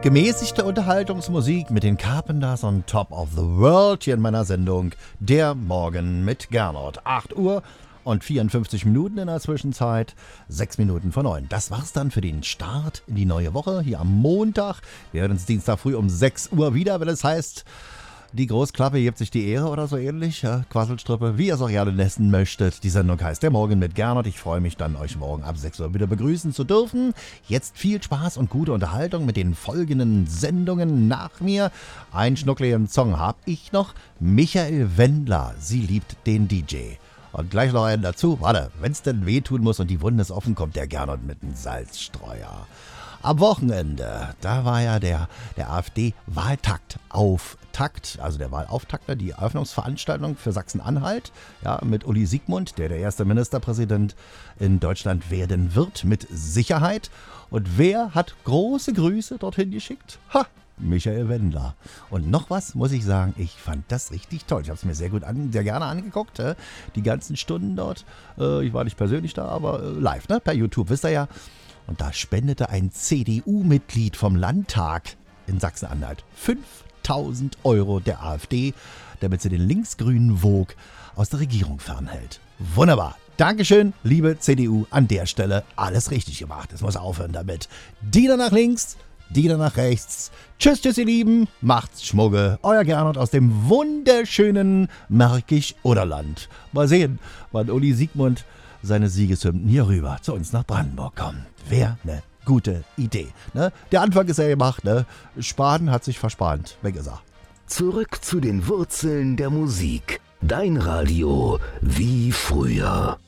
Gemäßigte Unterhaltungsmusik mit den Carpenters und Top of the World hier in meiner Sendung Der Morgen mit Gernot. 8 Uhr und 54 Minuten in der Zwischenzeit, 6 Minuten vor 9. Das war's dann für den Start in die neue Woche hier am Montag. Wir hören uns Dienstag früh um 6 Uhr wieder, wenn es heißt, die Großklappe gibt sich die Ehre oder so ähnlich. Ja, Quasselstrippe, wie ihr es auch gerne nennen möchtet. Die Sendung heißt Der Morgen mit Gernot. Ich freue mich dann, euch morgen ab 6 Uhr wieder begrüßen zu dürfen. Jetzt viel Spaß und gute Unterhaltung mit den folgenden Sendungen nach mir. Einen schnuckligen Song habe ich noch. Michael Wendler, sie liebt den DJ. Und gleich noch einen dazu. Warte, wenn es denn wehtun muss und die Wunde ist offen, kommt der Gernot mit einem Salzstreuer. Am Wochenende, da war ja der AfD-Wahltakt-Auftakt, also der Wahlauftakter, die Eröffnungsveranstaltung für Sachsen-Anhalt, ja, mit Uli Siegmund, der erste Ministerpräsident in Deutschland werden wird, mit Sicherheit. Und wer hat große Grüße dorthin geschickt? Michael Wendler. Und noch was muss ich sagen, ich fand das richtig toll. Ich habe es mir sehr gerne angeguckt, die ganzen Stunden dort. Ich war nicht persönlich da, aber live, per YouTube, wisst ihr ja. Und da spendete ein CDU-Mitglied vom Landtag in Sachsen-Anhalt 5.000 € der AfD, damit sie den linksgrünen Vogue aus der Regierung fernhält. Wunderbar. Dankeschön, liebe CDU, an der Stelle alles richtig gemacht. Es muss aufhören damit. Diener nach links, Diener nach rechts. Tschüss, tschüss, ihr Lieben. Macht's Schmugge. Euer Gernot aus dem wunderschönen Märkisch-Oderland. Mal sehen, wann Uli Siegmund seine Siegeshymnen hier rüber zu uns nach Brandenburg kommen. Wäre eine gute Idee. Ne? Der Anfang ist ja gemacht. Ne? Spahn hat sich verspannt. Weg ist er. Zurück zu den Wurzeln der Musik. Dein Radio wie früher.